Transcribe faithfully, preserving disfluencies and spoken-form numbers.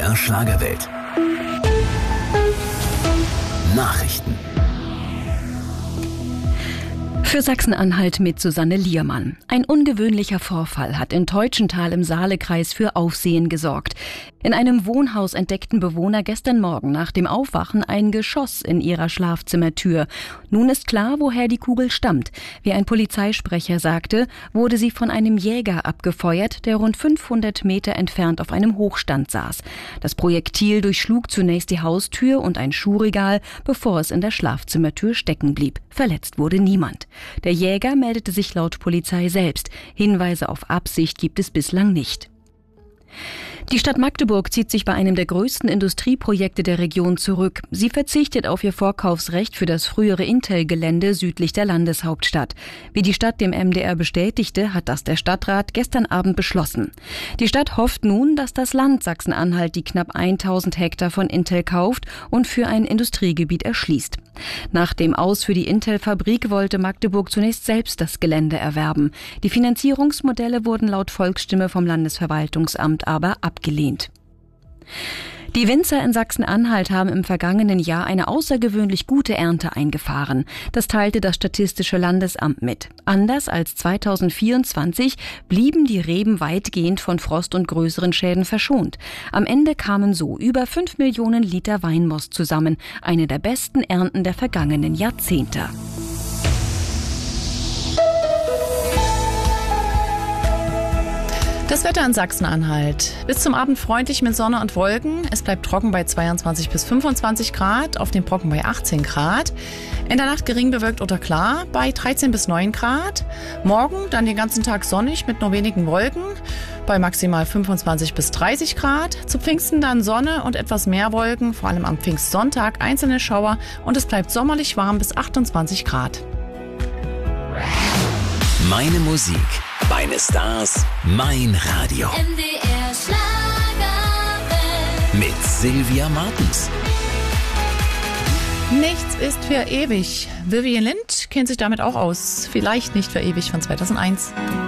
der Schlagerwelt. Nachrichten. Für Sachsen-Anhalt mit Susanne Liermann. Ein ungewöhnlicher Vorfall hat in Teutschenthal im Saalekreis für Aufsehen gesorgt. In einem Wohnhaus entdeckten Bewohner gestern Morgen nach dem Aufwachen ein Geschoss in ihrer Schlafzimmertür. Nun ist klar, woher die Kugel stammt. Wie ein Polizeisprecher sagte, wurde sie von einem Jäger abgefeuert, der rund fünfhundert Meter entfernt auf einem Hochstand saß. Das Projektil durchschlug zunächst die Haustür und ein Schuhregal, bevor es in der Schlafzimmertür stecken blieb. Verletzt wurde niemand. Der Jäger meldete sich laut Polizei selbst. Hinweise auf Absicht gibt es bislang nicht. Die Stadt Magdeburg zieht sich bei einem der größten Industrieprojekte der Region zurück. Sie verzichtet auf ihr Vorkaufsrecht für das frühere Intel-Gelände südlich der Landeshauptstadt. Wie die Stadt dem M D R bestätigte, hat das der Stadtrat gestern Abend beschlossen. Die Stadt hofft nun, dass das Land Sachsen-Anhalt die knapp tausend Hektar von Intel kauft und für ein Industriegebiet erschließt. Nach dem Aus für die Intel-Fabrik wollte Magdeburg zunächst selbst das Gelände erwerben. Die Finanzierungsmodelle wurden laut Volksstimme vom Landesverwaltungsamt aber abgelehnt. Die Winzer in Sachsen-Anhalt haben im vergangenen Jahr eine außergewöhnlich gute Ernte eingefahren. Das teilte das Statistische Landesamt mit. Anders als zweitausendvierundzwanzig blieben die Reben weitgehend von Frost und größeren Schäden verschont. Am Ende kamen so über fünf Millionen Liter Weinmost zusammen, eine der besten Ernten der vergangenen Jahrzehnte. Das Wetter in Sachsen-Anhalt. Bis zum Abend freundlich mit Sonne und Wolken. Es bleibt trocken bei zweiundzwanzig bis fünfundzwanzig Grad, auf dem Brocken bei achtzehn Grad. In der Nacht gering bewölkt oder klar bei dreizehn bis neun Grad. Morgen dann den ganzen Tag sonnig mit nur wenigen Wolken bei maximal fünfundzwanzig bis dreißig Grad. Zu Pfingsten dann Sonne und etwas mehr Wolken, vor allem am Pfingstsonntag einzelne Schauer und es bleibt sommerlich warm bis achtundzwanzig Grad. Meine Musik, meine Stars, mein Radio. M D R Schlagerwelt. Mit Sylvia Martens. Nichts ist für ewig. Vivian Lind kennt sich damit auch aus. Vielleicht nicht für ewig von zweitausendeins.